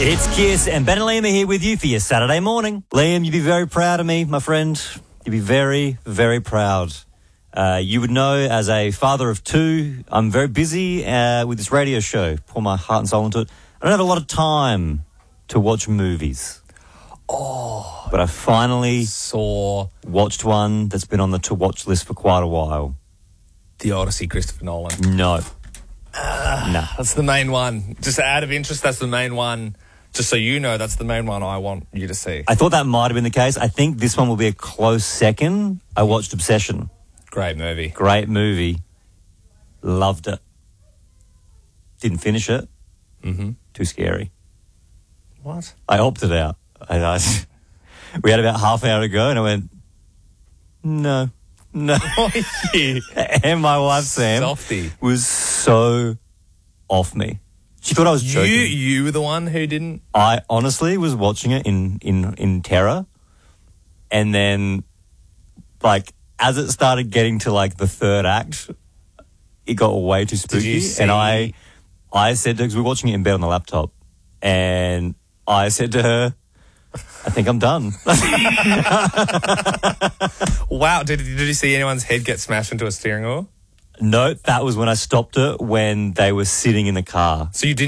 It's Kiss, and Ben and Liam are here with you for your Saturday morning. Liam, you'd be very proud of me, my friend. You'd be very, very proud. You would know, as a father of two, I'm very busy with this radio show. Pour my heart and soul into it. I don't have a lot of time to watch movies. Oh. But I finally saw watched one that's been on the to-watch list for quite a while. The Odyssey, Christopher Nolan. No. No. That's the main one. Just out of interest, that's the main one. Just so you know, that's the main one I want you to see. I thought that might have been the case. I think this one will be a close second. I watched Obsession. Great movie. Great movie. Loved it. Didn't finish it. Mm-hmm. Too scary. What? I opted out. We had about half an hour to go, and I went, no. And my wife, Sam, Softy. was so off me. She thought I was joking. You were the one who didn't? I honestly was watching it in terror. And then, like, as it started getting to, like, the third act, it got way too spooky. Did you see? And I said to her, because we were watching it in bed on the laptop, and I said to her, I think I'm done. Wow. Did you see anyone's head get smashed into a steering wheel? No, that was when I stopped it when they were sitting in the car. So you didn't